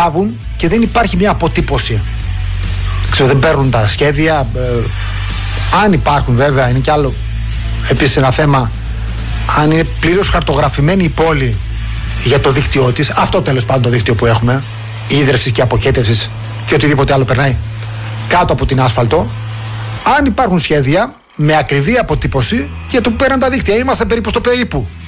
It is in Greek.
σκάβουν και δεν υπάρχει μια αποτύπωση. Δεν παίρνουν τα σχέδια. Αν υπάρχουν, βέβαια, είναι κι άλλο επίσης ένα θέμα. Αν είναι πλήρως χαρτογραφημένη η πόλη για το δίκτυό της, αυτό τέλος πάντων το δίκτυο που έχουμε, ίδρευσης και αποκέτευσης και οτιδήποτε άλλο περνάει κάτω από την άσφαλτο. Αν υπάρχουν σχέδια με ακριβή αποτύπωση για το που πέραν τα δίκτυα, είμαστε περίπου στο περίπου.